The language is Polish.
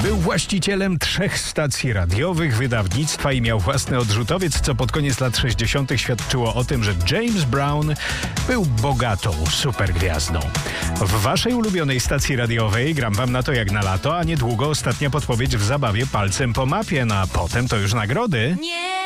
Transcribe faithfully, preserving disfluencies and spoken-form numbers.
Był właścicielem trzech stacji radiowych, wydawnictwa i miał własny odrzutowiec, co pod koniec lat sześćdziesiątych świadczyło o tym, że James Brown był bogatą supergwiazdą. W waszej ulubionej stacji radiowej gram wam na to jak na lato, a niedługo ostatnia podpowiedź w zabawie palcem po mapie, no a potem to już nagrody. Nie!